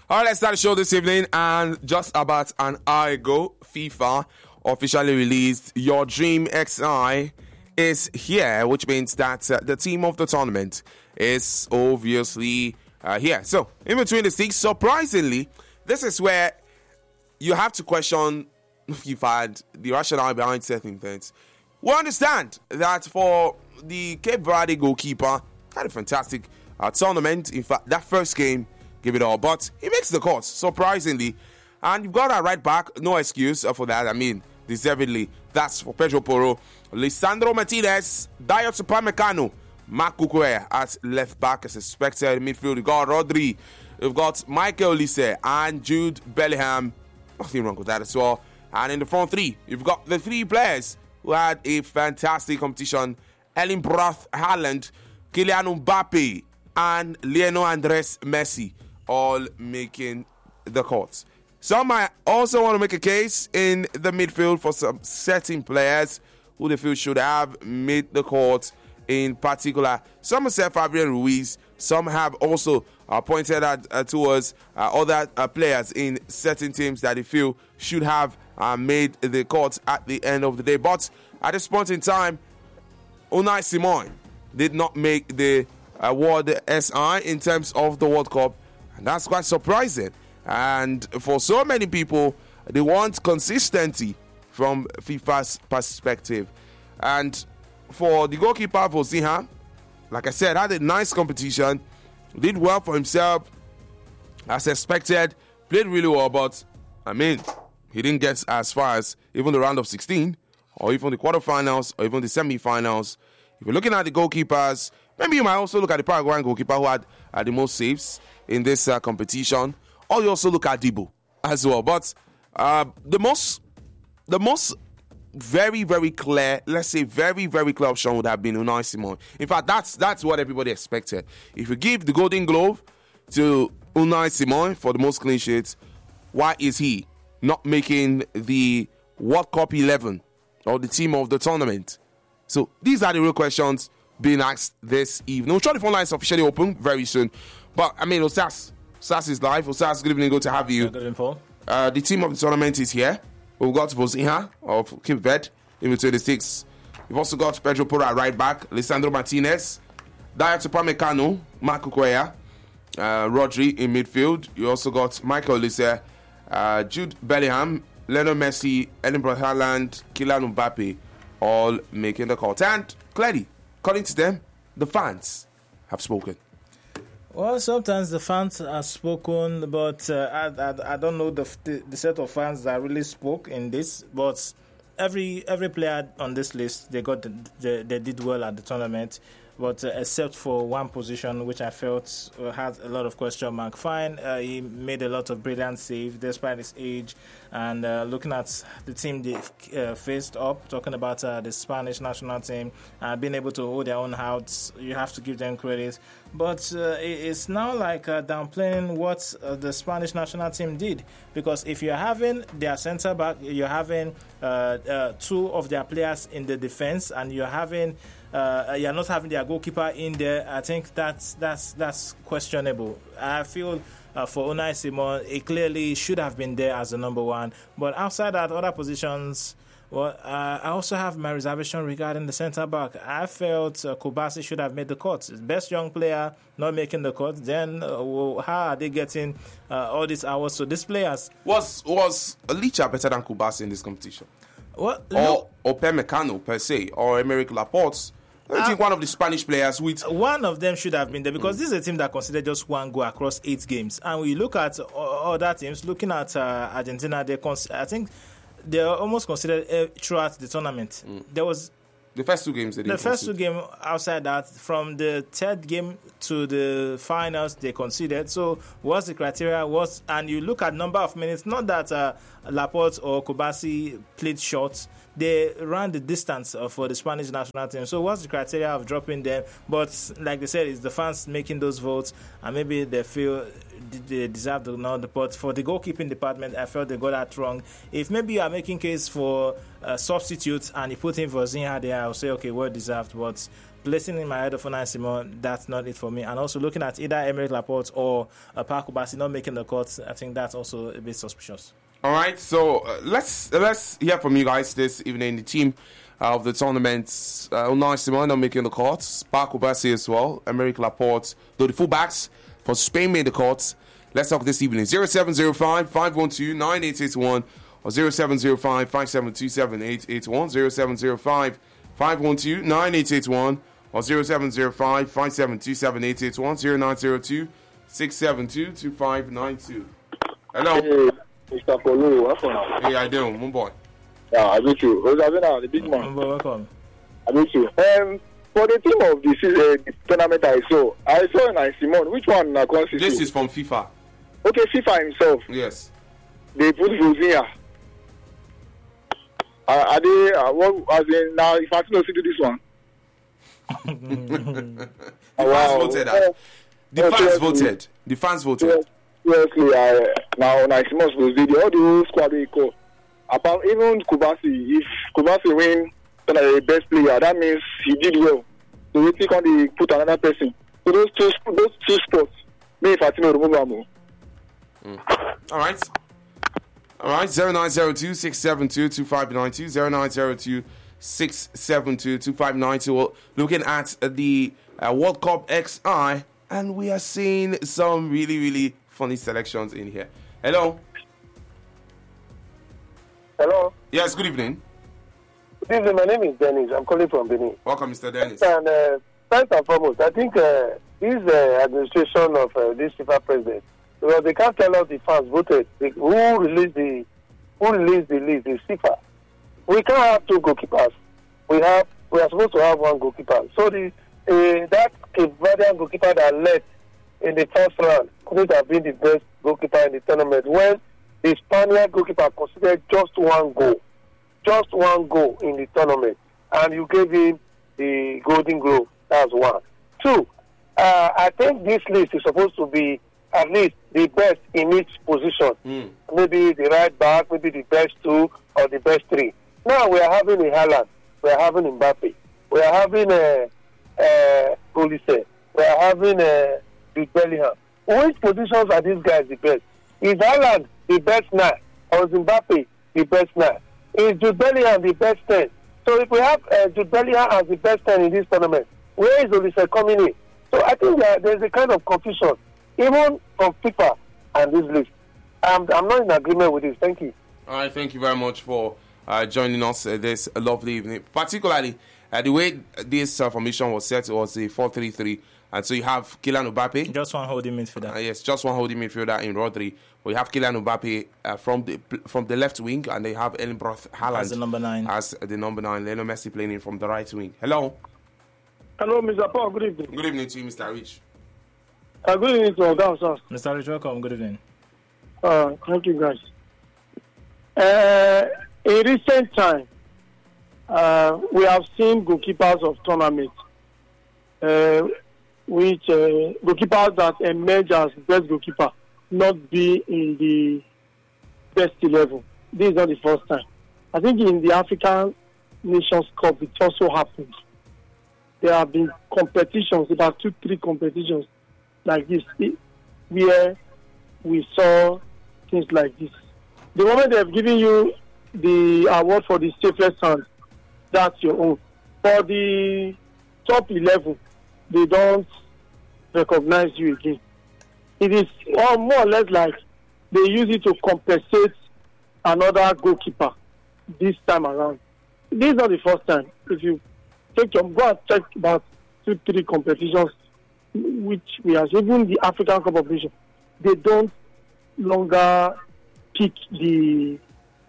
All right, let's start the show this evening. And just about an hour ago, FIFA officially released Your Dream XI is here, which means that the team of the tournament is obviously here. So, in between the sticks, surprisingly, this is where you have to question FIFA and the rationale behind certain things. We understand that for the Cape Verde goalkeeper, had a fantastic tournament. In fact, that first game, give it all, but he makes the court, surprisingly. And you've got that right back, no excuse for that. I mean, deservedly. That's for Pedro Porro. Lisandro Martinez, Dayo Upamecano, Marc Cucurella at left back as expected. Midfield, you've got Rodri, you've got Michael Olise and Jude Bellingham. Nothing wrong with that as well. And in the front three, you've got the three players who had a fantastic competition. Erling Braut Haaland, Kylian Mbappe, and Lionel Andres Messi, all making the court. Some might also want to make a case in the midfield for some certain players who they feel should have made the court in particular. Some have said Fabian Ruiz. Some have also pointed at towards other players in certain teams that they feel should have made the court at the end of the day. But at this point in time, Unai Simon did not make the award SI in terms of the World Cup. And that's quite surprising. And for so many people, they want consistency from FIFA's perspective. And for the goalkeeper, Vozinha, like I said, had a nice competition, did well for himself, as expected, played really well, but, I mean, he didn't get as far as even the round of 16, or even the quarterfinals, or even the semi-finals. If you're looking at the goalkeepers, maybe you might also look at the Paraguayan goalkeeper who had the most saves in this competition, or you also look at Debo as well. But the most very, very clear, let's say very, very clear option would have been Unai Simon. In fact, that's what everybody expected. If you give the Golden Glove to Unai Simon for the most clean sheets, why is he not making the World Cup 11 or the team of the tournament? So these are the real questions being asked this evening. We'll try the phone lines officially open very soon. But I mean, Osas is live. Osas, good evening. Good to have you. Good evening, Paul. The team of the tournament is here. We've got Vozinha of Cape Verde in between the sticks. We've also got Pedro Porro at right back, Lisandro Martinez, Dayo Upamecano, Marc Cucurella, Rodri in midfield. You also got Michael Olise, Jude Bellingham, Lionel Messi, Erling Braut Haaland, Kylian Mbappe, all making the call. And clearly, according to them, the fans have spoken. Well, sometimes the fans have spoken, but I don't know the set of fans that really spoke in this. But every player on this list, they did well at the tournament. But except for one position, which I felt had a lot of question mark. Fine, he made a lot of brilliant saves despite his age. And looking at the team they faced up, talking about the Spanish national team, being able to hold their own house, you have to give them credit. But it's now like downplaying what the Spanish national team did. Because if you're having their centre back, you're having two of their players in the defence, and you're not having their goalkeeper in there, I think that's questionable. I feel for Unai Simon, it clearly should have been there as the number one. But outside that, other positions, well, I also have my reservation regarding the centre back. I felt Kubasi should have made the cut. Best young player not making the cut. Then how are they getting all these hours? So these players Was Licha better than Kubasi in this competition? Well, or Upamecano per se, or Emerick Laporte? I think one of the Spanish players with... One of them should have been there, because this is a team that considered just one goal across 8 games. And we look at other teams, looking at Argentina, I think they are almost considered throughout the tournament. There was... The first 2 games they didn't The first 2 games, outside that, from the third game to the finals, they conceded. So what's the criteria? And you look at number of minutes, not that Laporte or Kubasi played short. They ran the distance for the Spanish national team. So what's the criteria of dropping them? But like they said, it's the fans making those votes, and maybe they feel they deserve to know. But for the goalkeeping department, I felt they got that wrong. If maybe you are making case for substitutes and you put in Vozinha there, I'll say, okay, well deserved. But placing in my head of Unai Simon, that's not it for me. And also looking at either Aymeric Laporte or Paco Bassi not making the cut, I think that's also a bit suspicious. All right, so let's hear from you guys this evening. The team of the tournament, Unai Simon not making the cut, Paco Bassi as well, Aymeric Laporte, though the fullbacks for Spain made the cut. Let's talk this evening. 0705 512 9881 or 0705 572 7881, 0705 512 9881 or 0705 572 7881, 0902 672 2592. Hello. Hey, Mr. Polo, welcome. Hey, how you doing, my boy? Yeah, I meet you. Rosavina, the big man. Welcome. I meet you. For the team of the tournament I saw Unai Simon. Which one? This is from FIFA. Okay, FIFA himself. Yes. They put Rosinha. Are they? What? As in now, if I don't see do this one. The fans voted. The fans voted. Seriously, now Unai Simon was the all the squad they call. Apart even Kubasi, if Kubasi win the best player, that means he did well. So we think on the put another person. So those two spots, maybe Fatino remove. All right. 0902 672 2592, 0902 672 2592. Well, looking at the World Cup XI, and we are seeing some really, really funny selections in here. Hello. Hello. Yes, good evening. Good evening. My name is Dennis. I'm calling from Benin. Welcome, Mr. Dennis. And first and foremost, I think this administration of this FIFA president, because they can't tell us the fans voted. Who released the list? The FIFA. We can't have two goalkeepers. We are supposed to have one goalkeeper. So that Cape Verdean goalkeeper that led in the first round could have been the best goalkeeper in the tournament when the Spaniard goalkeeper considered just one goal in the tournament, and you gave him the Golden Glove. That's one. Two, I think this list is supposed to be at least the best in each position. Maybe the right back, maybe the best two or the best three. Now we are having a Haaland, we are having Mbappe, we are having Olise, we are having Jude Bellingham. Which positions are these guys the best? Is Haaland the best 9 or is Mbappe the best 9? Is Jude Bellingham the best 10? So if we have Jude Bellingham as the best 10 in this tournament, where is Olise coming in? So I think there's a kind of confusion, even from FIFA and this list. I'm not in agreement with this. Thank you. All right, thank you very much for joining us this lovely evening. Particularly, the way this formation was set was a 4-3-3. And so you have Kylian Mbappe. Just one holding midfielder. Yes, just one holding midfielder in Rodri. We have Kylian Mbappe from the left wing, and they have Erling Haaland as the number 9. Lionel Messi playing in from the right wing. Hello. Hello, Mr. Paul. Good evening. Good evening to you, Mr. Rich. Good evening to our sir. Mr. Rich, welcome. Good evening. Thank you, guys. In recent time, we have seen goalkeepers of tournaments, which goalkeepers that emerge as best goalkeeper not be in the best 11. This is not the first time. I think in the African Nations Cup, it also happened. There have been competitions, about 2-3 competitions like this, where we saw things like this. The moment they have given you the award for the safest hand, that's your own. For the top 11, they don't recognize you again. It is more or less like they use it to compensate another goalkeeper this time around. This is not the first time. If you go and check about 2-3 competitions which we have, even the African Cup of Nations, they don't longer pick the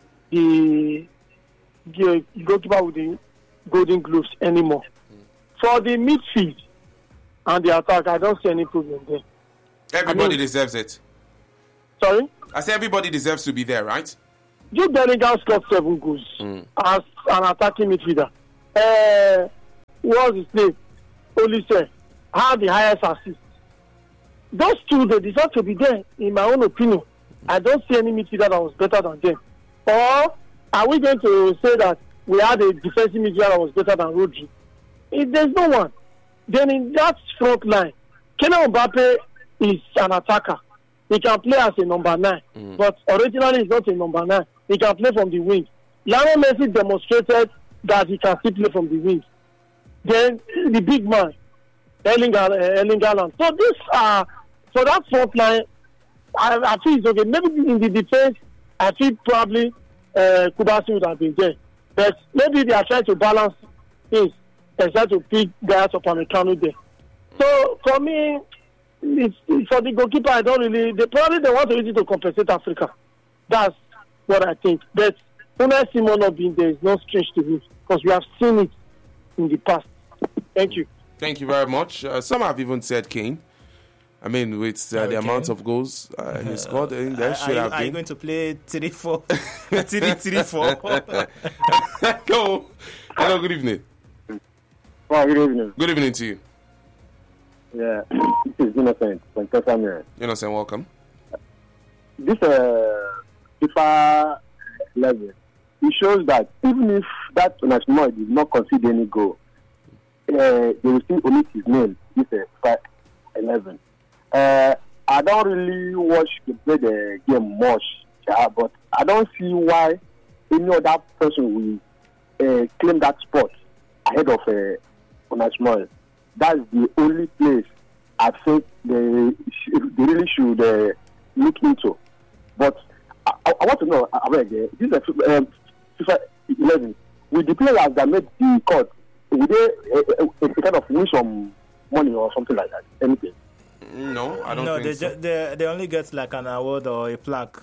goalkeeper with the Golden Gloves anymore. For the midfield and the attack, I don't see any problem there. Everybody deserves it. Sorry? I say everybody deserves to be there, right? Jude Bellingham scored 7 goals as an attacking midfielder. What's his name? Olise had the highest assist. Those two, they deserve to be there, in my own opinion. I don't see any midfielder that was better than them. Or are we going to say that we had a defensive midfielder that was better than Rodri? There's no one. Then in that front line, Kylian Mbappe is an attacker. He can play as a number 9, but originally he's not a number 9. He can play from the wing. Lionel Messi demonstrated that he can still play from the wing. Then the big man, Erling Haaland. So these are, for that front line, I feel it's okay. Maybe in the defense, I feel probably Kubasi would have been there. But maybe they are trying to balance things and try to pick guys up on the counter there. So for me, it's for the goalkeeper, I don't really. They want to use it to compensate Africa. That's what I think. But Unai Simon not being there is no strange to me because we have seen it in the past. Thank you. Thank you very much. Some have even said Kane. I mean, with the amount of goals he scored, I think there should have been. Are you going to play 3-4? 3-4? Hello, good evening. Well, good evening. Good evening to you. Yeah, this is Innocent from Casamere. Innocent, welcome. This FIFA level, it shows that even if that National did not concede any goal, they will still omit his name. This FIFA 11. I don't really watch the game much, but I don't see why any other person will claim that spot ahead of National. That's the only place I think they really should look into. But I want to know, this is FIFA 11. With the players that made the cut, will they kind of win some money or something like that? Anything? No, I don't think so. They only get like an award or a plaque.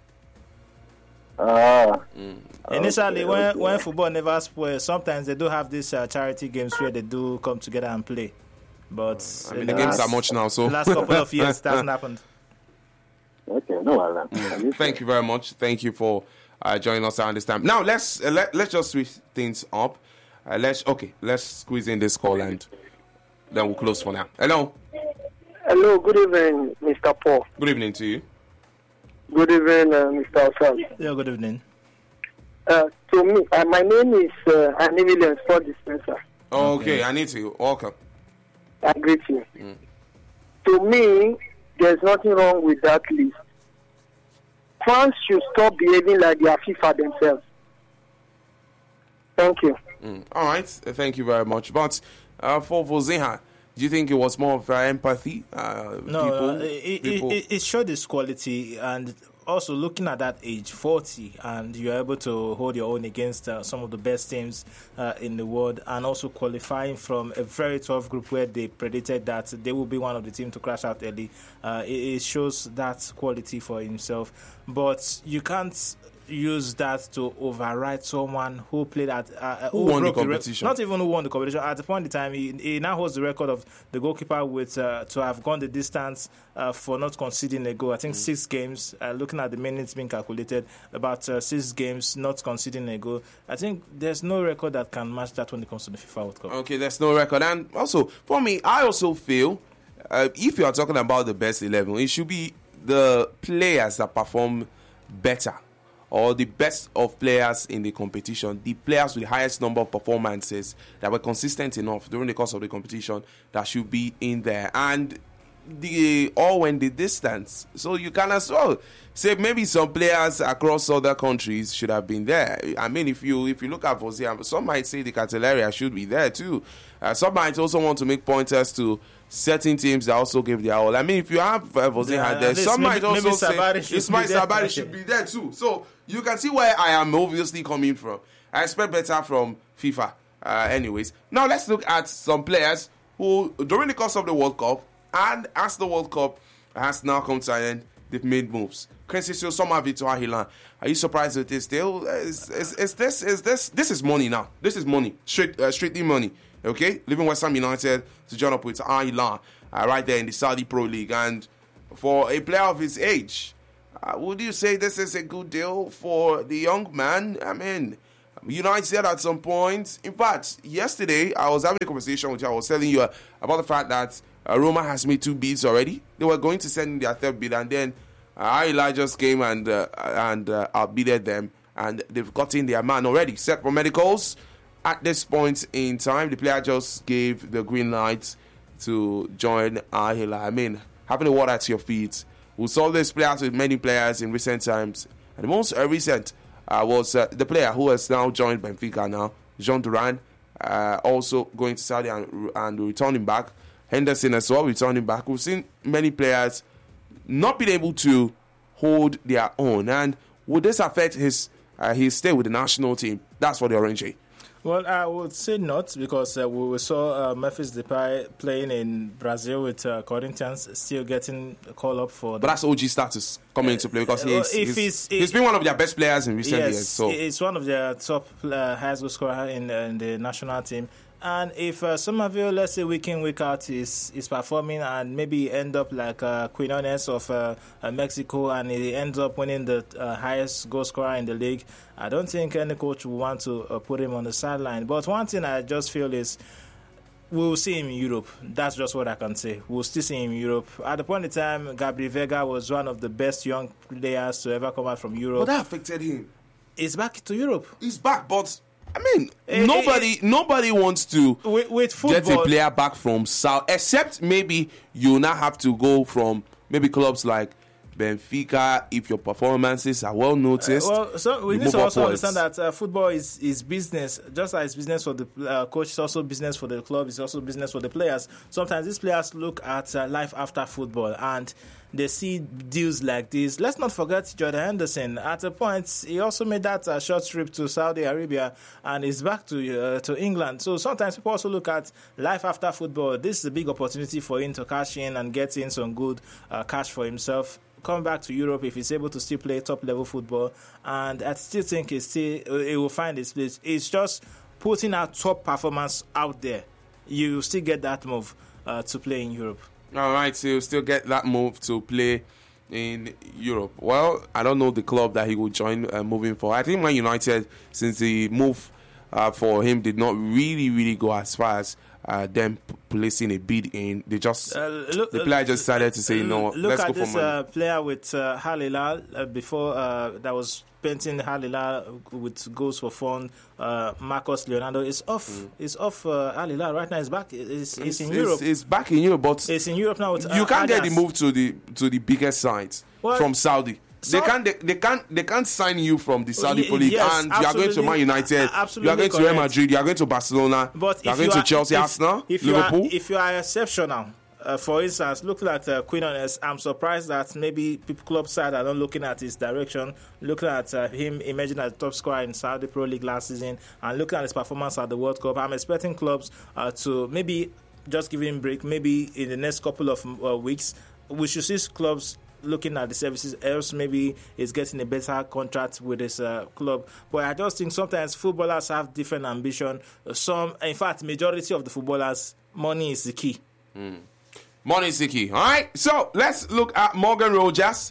Initially, when football never spoils, sometimes they do have these charity games where they do come together and play. But the games are much now, so the last couple of years it hasn't happened. Okay, no, Thank you very much. Thank you for joining us at this time. Now let's just switch things up. Let's squeeze in this call and then we'll close for now. Hello, good evening, Mr. Paul. good evening to you. Good evening, Mr. Osam. Yeah, good evening. To me, my name is Anivilian Sport Dispenser. Okay, I need to. Welcome. I greet you. To me, there's nothing wrong with that list. France should stop behaving like they are FIFA themselves. Thank you. All right, thank you very much. But for Vozinha, do you think it was more of empathy? No, it showed its quality, and also looking at that age, 40, and you're able to hold your own against some of the best teams in the world, and also qualifying from a very tough group where they predicted that they will be one of the teams to crash out early. It shows that quality for himself, but you can't use that to override someone who played at who won the competition. Not even who won the competition. At the point in time, he now holds the record of the goalkeeper with to have gone the distance for not conceding a goal. I think 6 games. Looking at the minutes being calculated, about 6 games not conceding a goal. I think there's no record that can match that when it comes to the FIFA World Cup. Okay, there's no record. And also, for me, I also feel if you are talking about the best 11, it should be the players that perform better, or the best of players in the competition, the players with the highest number of performances that were consistent enough during the course of the competition that should be in there. And all went the distance. So you can as well say maybe some players across other countries should have been there. I mean, if you look at Vozinha, some might say the Catalaria should be there too. Some might also want to make pointers to certain teams that also give their all. I mean, if you have Vozinha there, some might also say Ismail Sabari should be there too. So you can see where I am obviously coming from. I expect better from FIFA. Anyways, now let's look at some players who, during the course of the World Cup, and as the World Cup has now come to an end, they've made moves. Crescencio Soma Vitor Hilan. Are you surprised with this deal? This is money now. This is money. Strictly money. Okay? Leaving West Ham United to join up with Hilan right there in the Saudi Pro League. And for a player of his age, would you say this is a good deal for the young man? I mean, United at some point. In fact, yesterday I was having a conversation with you. I was telling you about the fact that Roma has made 2 bids already. They were going to send in their 3rd bid, and then Eli just came and outbidded them, and they've gotten their man already set for medicals. at this point in time, the player just gave the green light to join Al Hilal. I mean, having a word at your feet. We saw this play out with many players in recent times. And the most recent was the player who has now joined Benfica now, Jean Duran, also going to Saudi and returning back. Henderson as well, returning back. We've seen many players not being able to hold their own. And would this affect his stay with the national team? That's for the Orange. Well, I would say not, because we saw Memphis Depay playing in Brazil with Corinthians, still getting a call up for. But that's OG status coming into play, because he's been one of their best players in recent years. So it's one of their top highest goal scorer in the national team. And if Somerville, let's say week in, week out, is performing and maybe end up like Quinones of Mexico, and he ends up winning the highest goal scorer in the league, I don't think any coach will want to put him on the sideline. But one thing I just feel is we'll see him in Europe. That's just what I can say. We'll still see him in Europe. At the point in time, Gabriel Vega was one of the best young players to ever come out from Europe. But that affected him. He's back to Europe. He's back, but I mean, nobody wants to with football, get a player back from South, except maybe you now have to go from maybe clubs like Benfica if your performances are well noticed. So we need to also understand that football is business. Just like it's business for the coach, it's also business for the club, it's also business for the players. Sometimes these players look at life after football and they see deals like this. Let's not forget Jordan Henderson. At a point, he also made that short trip to Saudi Arabia and is back to England. So sometimes people also look at life after football. This is a big opportunity for him to cash in and get in some good cash for himself. Come back to Europe if he's able to still play top level football, and I still think he will find his place. It's just putting our top performance out there. You still get that move to play in Europe. All right, so you still get that move to play in Europe. Well, I don't know the club that he will join moving forward. I think Man United, since the move for him did not really go as far as them placing a bid in, they just the player just decided to say no. Look let's at go this for money. Player with Al Hilal before that was painting Al Hilal with goals for fun. Marcos Leonardo is off. Is off Al Hilal right now. He's back. He's in Europe. It's back in Europe, but it's in Europe now. With, you can't get the move to the biggest sides from Saudi. They can't sign you from the Saudi Pro League, and you are going to Man United, you are going to Real Madrid, you are going to Barcelona, you are going to Chelsea, Arsenal, Liverpool. If you are exceptional, for instance, look at Quinones, I'm surprised that maybe people club side are not looking at his direction, looking at him emerging as top scorer in Saudi Pro League last season, and looking at his performance at the World Cup. I'm expecting clubs to maybe just give him a break. Maybe in the next couple of weeks, we should see clubs looking at the services, else maybe he's getting a better contract with his club. But I just think sometimes footballers have different ambition. In fact, majority of the footballers, money is the key. Money is the key. All right, so let's look at Morgan Rogers,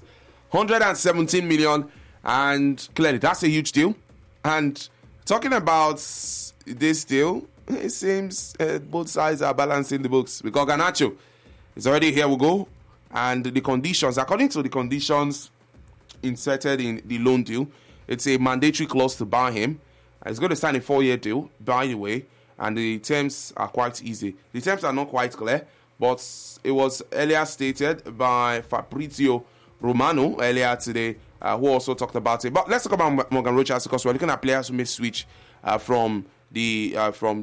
117 million, and clearly that's a huge deal. And talking about this deal, it seems both sides are balancing the books, because Garnacho is already here. We go. And the conditions, according to the conditions inserted in the loan deal, it's a mandatory clause to buy him. It's going to sign a 4-year deal, by the way, and the terms are quite easy. The terms are not quite clear, but it was earlier stated by Fabrizio Romano earlier today, who also talked about it. But let's talk about Morgan Rogers, because we're looking at players who may switch from the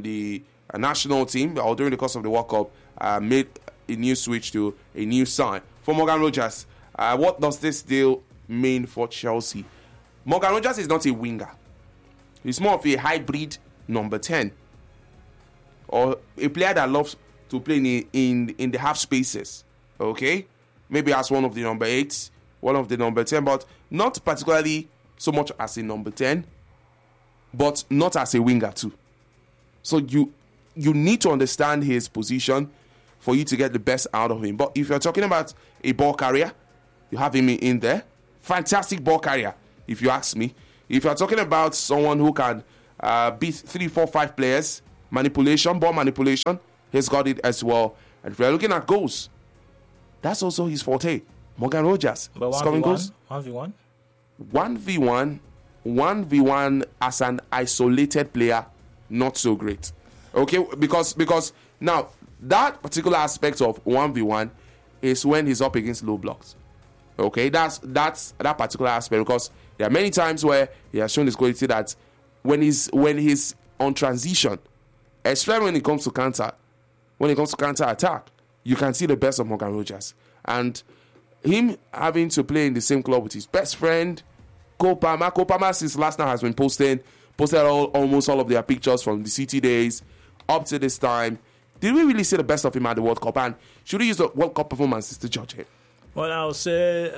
national team, or during the course of the World Cup, made a new switch to a new sign. For Morgan Rogers, what does this deal mean for Chelsea? Morgan Rogers is not a winger. He's more of a hybrid number 10, or a player that loves to play in the half spaces. Okay, maybe as one of the number 8, one of the number 10, but not particularly so much as a number 10, but not as a winger too. So you need to understand his position for you to get the best out of him. But if you're talking about a ball carrier, you have him in there. Fantastic ball carrier, if you ask me. If you're talking about someone who can beat 3, 4, 5 players, ball manipulation, he's got it as well. And if you're looking at goals, that's also his forte. Morgan Rogers. But scoring goals. 1v1? 1v1 as an isolated player, not so great. Okay, because now that particular aspect of 1v1 is when he's up against low blocks. Okay, that's that particular aspect, because there are many times where he has shown his quality that when he's on transition, especially when it comes to counter attack, you can see the best of Morgan Rogers. And him having to play in the same club with his best friend, Cole Palmer since last night has been posted almost all of their pictures from the City days up to this time. Did we really see the best of him at the World Cup? And should we use the World Cup performances to judge him? Well, I would say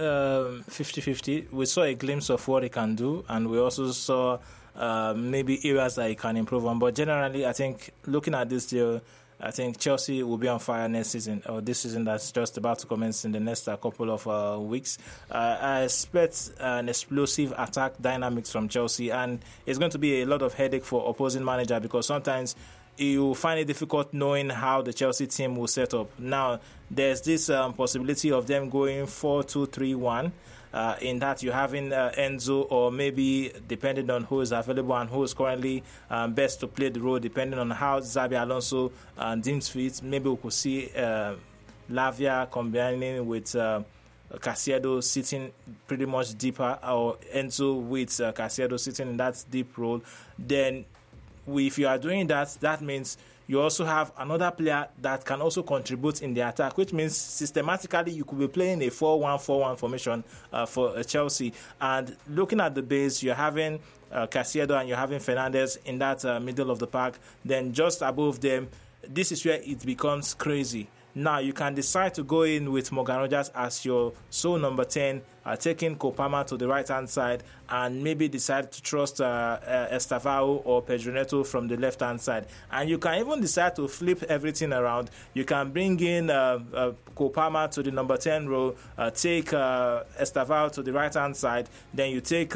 50-50. We saw a glimpse of what he can do, and we also saw maybe areas that he can improve on. But generally, I think looking at this deal, I think Chelsea will be on fire next season, or this season that's just about to commence in the next couple of weeks. I expect an explosive attack dynamics from Chelsea, and it's going to be a lot of headache for opposing manager, because sometimes you find it difficult knowing how the Chelsea team will set up. Now, there's this possibility of them going 4-2-3-1. In that you're having Enzo, or maybe depending on who is available and who is currently best to play the role, depending on how Xabi Alonso deems fit. Maybe we could see Lavia combining with Caicedo sitting pretty much deeper, or Enzo with Caicedo sitting in that deep role. Then if you are doing that, that means you also have another player that can also contribute in the attack, which means systematically you could be playing a 4-1-4-1 formation for Chelsea. And looking at the base, you're having Caicedo and you're having Fernandes in that middle of the park. Then just above them, this is where it becomes crazy. Now, you can decide to go in with Morgan Rogers as your sole number 10, taking Cole Palmer to the right-hand side, and maybe decide to trust Estavao or Pedro Neto from the left-hand side. And you can even decide to flip everything around. You can bring in Cole Palmer to the number 10 role, take Estavao to the right-hand side, then you take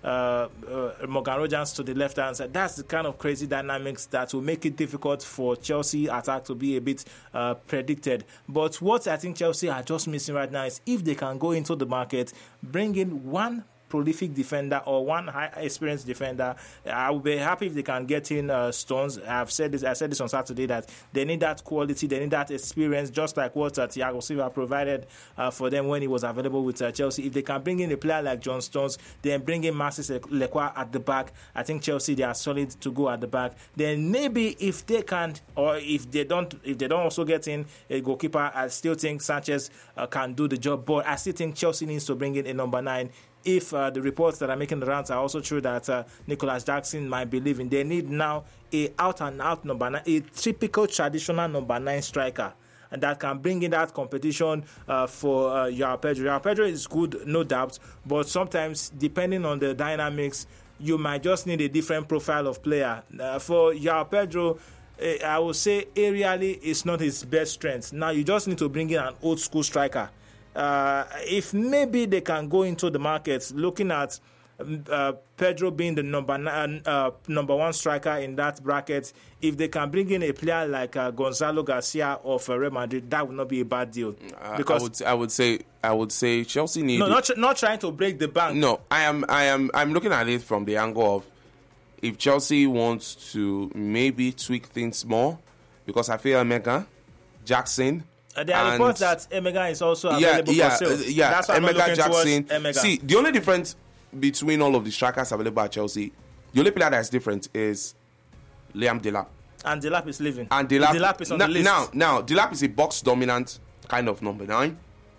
Morgan Rogers to the left-hand side. That's the kind of crazy dynamics that will make it difficult for Chelsea attack to be a bit predicted. But what I think Chelsea are just missing right now is if they can go into the market, bring in one prolific defender or one high experienced defender. I will be happy if they can get in Stones. I said this on Saturday, that they need that quality, they need that experience, just like what Thiago Silva provided for them when he was available with Chelsea. If they can bring in a player like John Stones, then bring in Marcus Leclerc at the back, I think Chelsea, they are solid to go at the back. Then maybe if they can't, or if they don't also get in a goalkeeper, I still think Sanchez can do the job. But I still think Chelsea needs to bring in a number 9. If the reports that are making the rounds are also true that Nicholas Jackson might be leaving, they need now a out-and-out number 9, a typical traditional number 9 striker, and that can bring in that competition for João Pedro. João Pedro is good, no doubt, but sometimes, depending on the dynamics, you might just need a different profile of player. For João Pedro, I would say aerially it's not his best strength. Now you just need to bring in an old-school striker. If maybe they can go into the market looking at Pedro being the number 1 striker in that bracket, if they can bring in a player like Gonzalo Garcia of Real Madrid, that would not be a bad deal. Because I would say Chelsea need not trying to break the bank. No, I'm looking at it from the angle of if Chelsea wants to maybe tweak things more, because I feel Emeka, Jackson. There are reports that Emeka is also available for sale. That's why Emeka, Jackson. Emeka. See, the only difference between all of the strikers available at Chelsea, the only player that is different is Liam Delap. And Delap is leaving. And Delap is on the list. Now, Delap is a box dominant kind of number 9.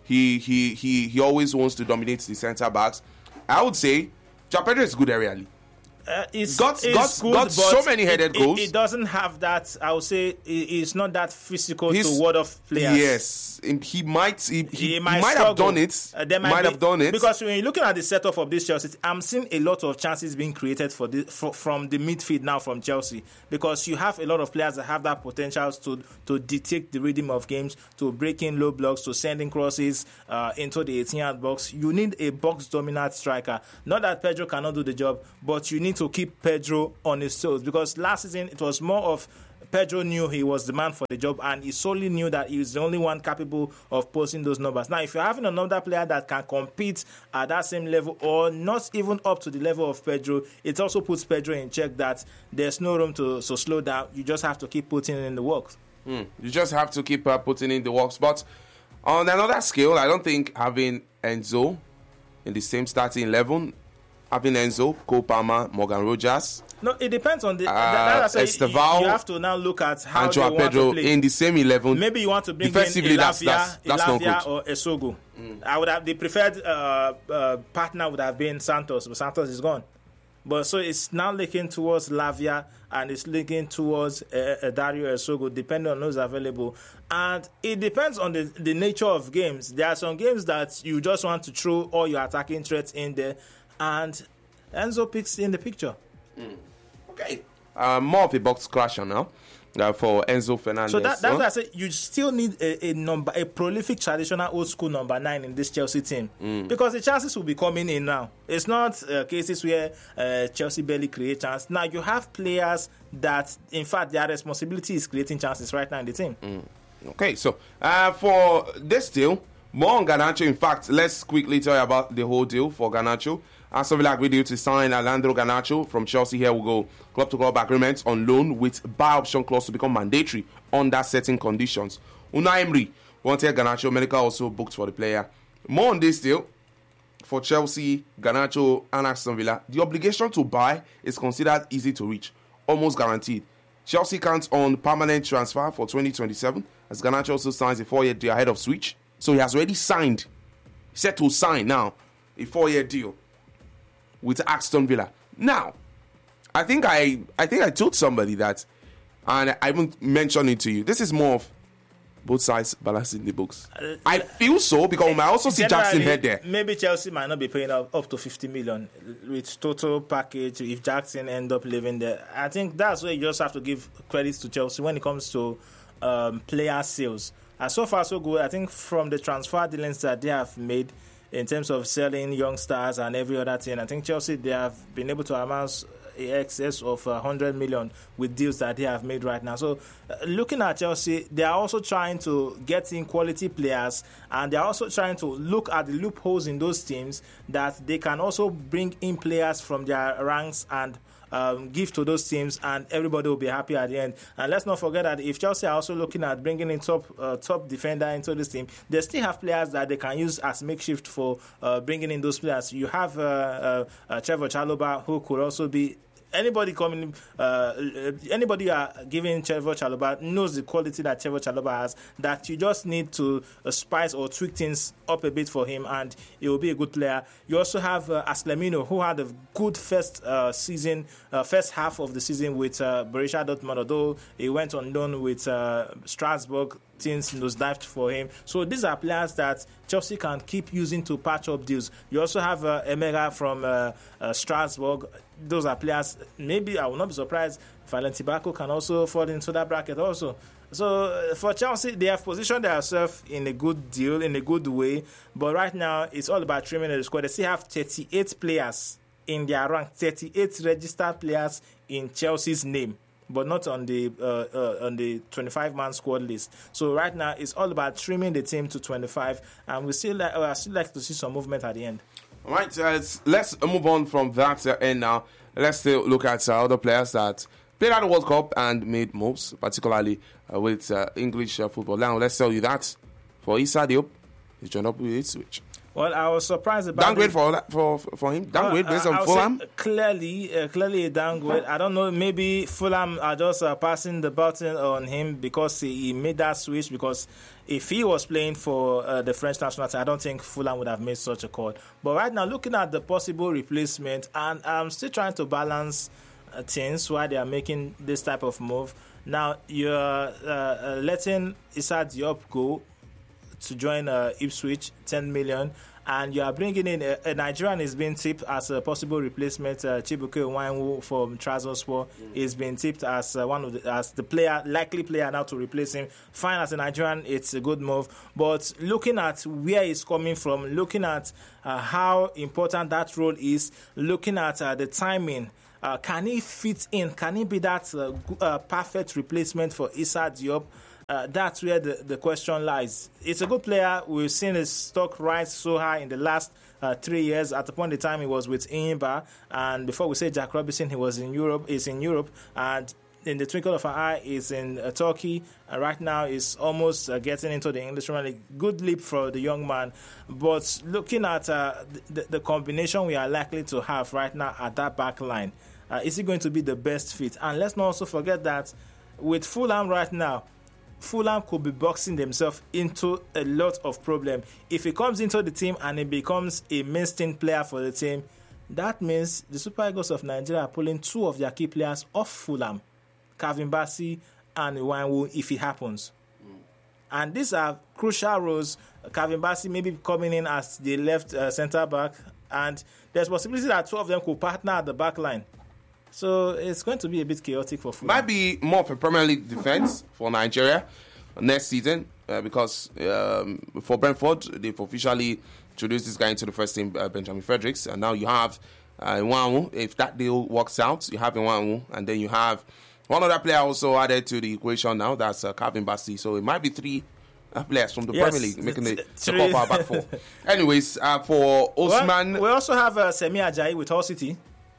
He always wants to dominate the centre backs. I would say João Pedro is good aerially. It's got good, so many headed goals. It doesn't have that. I would say it's not that physical to ward off players. Yes, he might have done it. Might have done it, because when you're looking at the setup of this Chelsea, I'm seeing a lot of chances being created from the midfield now from Chelsea, because you have a lot of players that have that potential to dictate the rhythm of games, to break in low blocks, to sending crosses into the 18-yard box. You need a box dominant striker. Not that Pedro cannot do the job, but you need to keep Pedro on his toes, because last season it was more of Pedro knew he was the man for the job, and he solely knew that he was the only one capable of posting those numbers. Now, if you're having another player that can compete at that same level or not even up to the level of Pedro, it also puts Pedro in check that there's no room to slow down. You just have to keep putting in the work. You just have to keep putting in the works. But on another scale, I don't think having Enzo in the same starting 11, having Enzo, Cole Palmer, Morgan Rogers. No, it depends on the. Esteval, you have to now look at how Antoine they want Pedro to play. in the same 11. Maybe you want to bring in Elavia or Esogo. I would have the preferred partner would have been Santos, but Santos is gone. But so it's now linking towards Lavia and it's linking towards Dario Esogo, depending on who's available. And it depends on the nature of games. There are some games that you just want to throw all your attacking threats in there, and Enzo picks in the picture. Okay. More of a box crusher now for Enzo Fernandez. So that's why I say you still need a prolific traditional old school number 9 in this Chelsea team, because the chances will be coming in now. It's not cases where Chelsea barely create chance. Now you have players that, in fact, their responsibility is creating chances right now in the team. Okay, so for this deal, more on Garnacho. In fact, let's quickly tell you about the whole deal for Garnacho. Aston Villa agreed to sign Alejandro Garnacho from Chelsea. Here we go. Club-to-club agreement on loan with buy option clause to become mandatory under certain conditions. Unai Emery wanted Garnacho. Medical also booked for the player. More on this deal for Chelsea, Garnacho and Aston Villa. The obligation to buy is considered easy to reach, almost guaranteed. Chelsea counts on permanent transfer for 2027 as Garnacho also signs a 4-year deal ahead of switch. So he has already signed, set to sign now, a 4-year deal with Aston Villa. Now, I think I told somebody that, and I even mentioned it to you. This is more of both sides balancing the books. I feel so because we might also see Jackson head there. Maybe Chelsea might not be paying up to 50 million with total package if Jackson end up living there. I think that's where you just have to give credit to Chelsea when it comes to player sales. And so far so good. I think from the transfer dealings that they have made, in terms of selling young stars and every other thing, I think Chelsea, they have been able to amass in excess of 100 million with deals that they have made right now. So looking at Chelsea, they are also trying to get in quality players, and they are also trying to look at the loopholes in those teams that they can also bring in players from their ranks and give to those teams, and everybody will be happy at the end. And let's not forget that if Chelsea are also looking at bringing in top defender into this team, they still have players that they can use as makeshift for bringing in those players. You have Trevor Chalobah, who could also be anybody coming, anybody you are giving Trevor Chalobah knows the quality that Trevor Chalobah has, that you just need to spice or tweak things up a bit for him, and he will be a good player. You also have Aslemino, who had a good first half of the season with Borussia Dortmund, although he went on loan with Strasbourg. Things nosedived for him. So these are players that Chelsea can keep using to patch up deals. You also have Emega from Strasbourg. Those are players, maybe I will not be surprised if Valentin Bako can also fall into that bracket also. So for Chelsea, they have positioned themselves in a good deal, in a good way. But right now, it's all about trimming the squad. They still have 38 players in their rank, 38 registered players in Chelsea's name, but not on the 25-man squad list. So right now, it's all about trimming the team to 25, and we still like to see some movement at the end. All right, let's move on from that end now. Let's still look at other players that played at the World Cup and made moves, particularly with English football. Now, let's tell you that for Issa Diop, he joined up with Ipswich. Well, I was surprised about downgrade for him. Downgrade based on Fulham. Clearly a downgrade. I don't know. Maybe Fulham are just passing the button on him because he made that switch. Because if he was playing for the French national team, I don't think Fulham would have made such a call. But right now, looking at the possible replacement, and I'm still trying to balance things while they are making this type of move. Now you're letting Issa Diop go to join Ipswich, 10 million, and you are bringing in a Nigerian is being tipped as a possible replacement. Chibuke Nwanwu from Trabzonspor is being tipped as as the likely player now to replace him. Fine, as a Nigerian, it's a good move, but looking at where he's coming from, looking at how important that role is, looking at the timing, Can he fit in? Can he be that perfect replacement for Issa Diop? That's where the question lies. It's a good player. We've seen his stock rise so high in the last 3 years. At the point in time, he was with Enyimba, and before we say Jack Robinson, he was in Europe. Is in Europe, and in the twinkle of an eye, is in Turkey. And right now, is almost getting into the English Premier League. Good leap for the young man. But looking at the combination we are likely to have right now at that back line, is it going to be the best fit? And let's not also forget that with Fulham right now, Fulham could be boxing themselves into a lot of problem. If he comes into the team and he becomes a mainstream player for the team, that means the Super Eagles of Nigeria are pulling 2 of their key players off Fulham, Calvin Bassey and Iwanwu, if it happens. And these are crucial roles. Calvin Bassey maybe coming in as the left centre-back, and there's possibility that 2 of them could partner at the back line. So it's going to be a bit chaotic for Fulham. Might be more of a Premier League defense for Nigeria next season because for Brentford, they've officially introduced this guy into the first team, Benjamin Fredericks, and now you have Iwanwu. If that deal works out, you have Iwanwu, and then you have one other player also added to the equation now, that's Calvin Bassey. So it might be 3 players from the Premier League making the top our back 4. Anyways, for Osman... We also have Semi Ajayi with Hull City.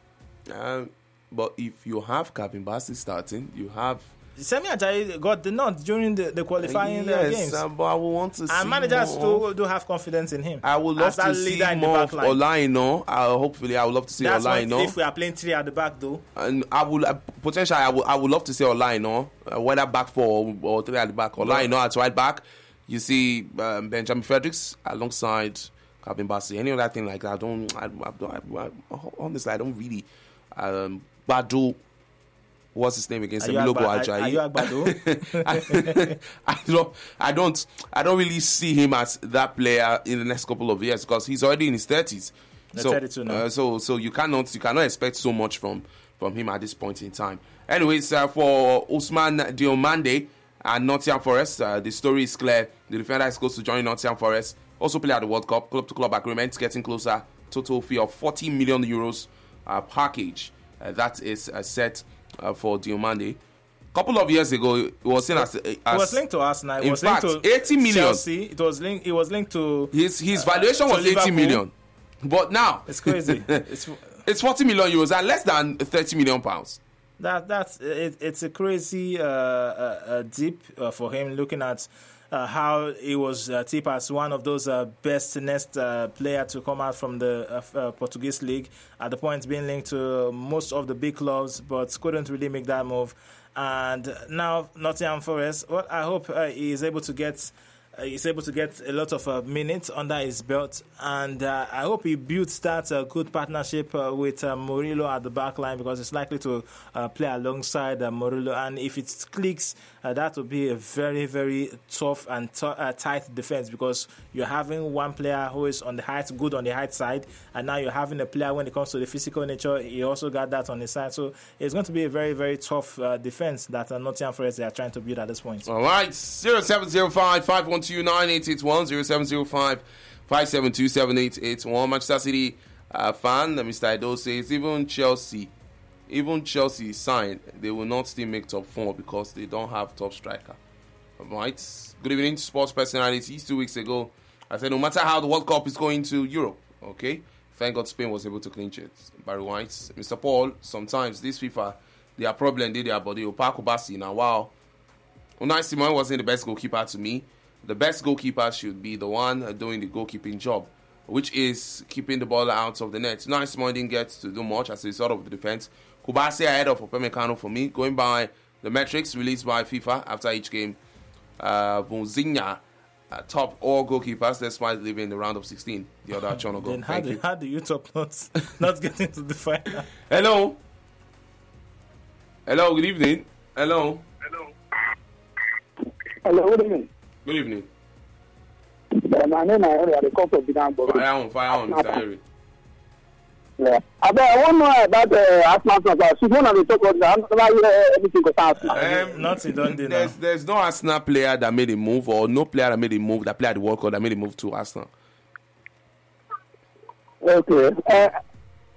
But if you have Calvin Bassey starting, you have... Semi Ajayi got the nod during the qualifying games. But I would want to see and managers more. do have confidence in him. I would love to see more of Olaino. Hopefully, I would love to see Olaino. If we are playing 3 at the back, though. And I would potentially, I would love to see Olaino, whether back 4 or 3 at the back. Olaino at right back. You see Benjamin Fredericks alongside Calvin Bassey. Any other thing like that, honestly, I don't really... Badu, what's his name again? Semilogo Ajayi. I don't really see him as that player in the next couple of years because he's already in his 30s. So 32 now. So you cannot expect so much from him at this point in time. Anyways, for Usman Diomande and Nottingham Forest, the story is clear. The defender is close to joining Nottingham Forest. Also play at the World Cup. Club-to-club agreement getting closer. Total fee of 40 million euros package. That is set for Diomande. A couple of years ago, it was seen as it was linked to Arsenal. In fact, 80 million. Chelsea. It was linked to his valuation was 80 million, but now it's crazy. It's 40 million euros and less than 30 million pounds. It's a crazy dip for him. Looking at how he was tipped as one of those best next player to come out from the Portuguese league, at the point being linked to most of the big clubs, but couldn't really make that move. And now Nottingham Forest, well, I hope he is able to get a lot of minutes under his belt, and I hope he builds that good partnership with Murillo at the back line, because it's likely to play alongside Murillo, and if it clicks, that will be a very, very tough and tight defense, because you're having one player who is on the height, good on the height side, and now you're having a player when it comes to the physical nature, he also got that on his side, so it's going to be a very, very tough defense that Nottingham Forest they are trying to build at this point. All right, 0705-512-9881, 0705-572-7881. Manchester City fan, Mr. Edo says, even Chelsea signed, they will not still make top 4 because they don't have top striker. All right. Good evening to sports personalities. 2 weeks ago, I said no matter how the World Cup is going to Europe, okay, thank God Spain was able to clinch it. Barry White, Mr. Paul, sometimes this FIFA, their problem, they their body. Opaco Bassi, now wow. Unai Simon wasn't the best goalkeeper to me. The best goalkeeper should be the one doing the goalkeeping job, which is keeping the ball out of the net. Unai Simon didn't get to do much as a result of the defense. Kubasi ahead of Upamecano for me, going by the metrics released by FIFA after each game. Vonzinha top all goalkeepers despite leaving the round of 16. The other Chono goal. Then how do you top not getting to the final? Hello, good evening. Hello, good evening. Good evening. My name is Henry. I come from Binango. Fire on, Mr. Henry. Yeah. I want to know about Arsenal. She's one of the talk about anything about Arsenal. Nothing done there's no Arsenal player that made a move, or no player that made a move that played at the World Cup that made a move to Arsenal. Okay.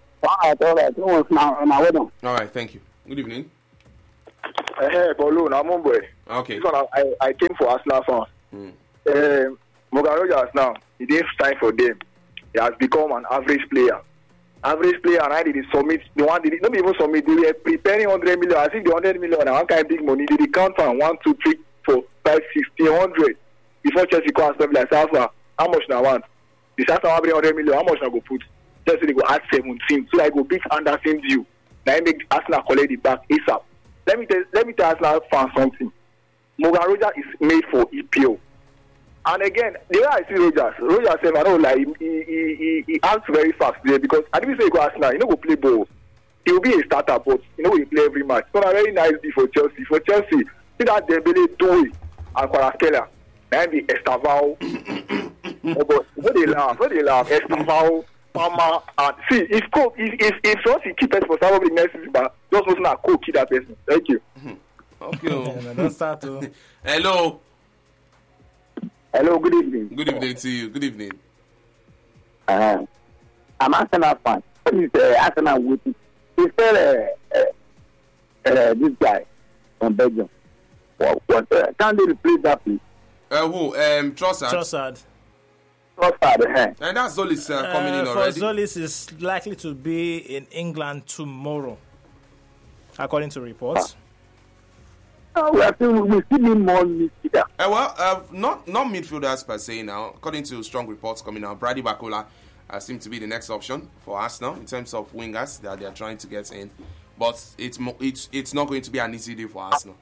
All right. No, now, well All right, thank you. Good evening. Hey, Balloon, I'm on boy. Okay. This one, I came for Arsenal fans. Morgan Rogers now, it is time for them. He has become an average player. Average player, and I did submit. The one did not even submit. They were preparing 100 million. I think the 100 million and one kind of big money. They count from 1, 2, 3, 4, 5, 6, 100 before Chelsea go and stuff like that. How much now want? The Chelsea want 100 million. How much now go put? Chelsea they go add 17. So I go beat Anderson due. Now I make Arsenal collect it back ASAP. Let me tell Arsenal fans something. Morgan Rogers is made for EPO. And again, the way I see Rogers said, I don't like he acts very fast there because I didn't say he go Arsenal, he no go play ball. He will be a starter, but he play every match. So a very nice deal for Chelsea. For Chelsea, see that Dembele, Doué, and Kvaratskhelia. And the Estavao. But they laugh. Estavao, Palmer, and see if Chelsea keep it for somebody next season, but just wasn't a cool keep that person. Thank you. Okay. Don't start to. Hello. Hello, good evening. Good evening to you. Good evening. I'm Arsenal fan. What is Arsenal waiting? He said this guy from Belgium. What can they replace that, please? Who? Trossard. Trossard, And that's Zolis coming in already. Zolis is likely to be in England tomorrow, according to reports. We still need more midfielder. Not midfielders per se now. According to strong reports coming out, Brady Bakola seems to be the next option for Arsenal in terms of wingers that they are trying to get in. But it's not going to be an easy day for Arsenal.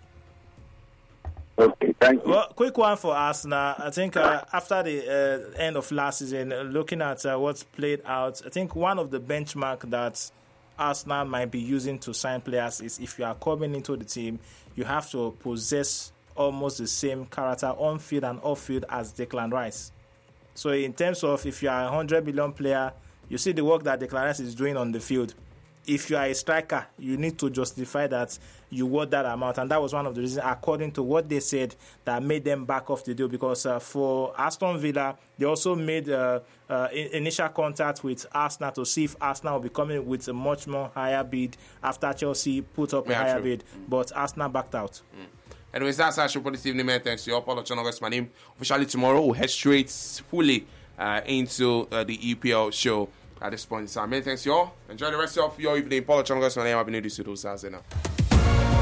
Okay, thank you. Well, quick one for Arsenal. I think after the end of last season, looking at what's played out, I think one of the benchmark that Arsenal might be using to sign players is if you are coming into the team, you have to possess almost the same character on field and off field as Declan Rice. So in terms of if you are a 100 million player, you see the work that Declan Rice is doing on the field. If you are a striker, you need to justify that you worth that amount. And that was one of the reasons, according to what they said, that made them back off the deal. Because for Aston Villa, they also made initial contact with Arsenal to see if Arsenal will be coming with a much more higher bid after Chelsea put up a higher bid. But Arsenal backed out. Anyways, that's our show for this evening, man. Thanks to you all. Paulo Chonogo, my name. Officially tomorrow, we'll head straight fully into the EPL show at this point in time. Many thanks to you all. Enjoy the rest of your evening. Paulo Chonogo, my name. I've been introduced to those now.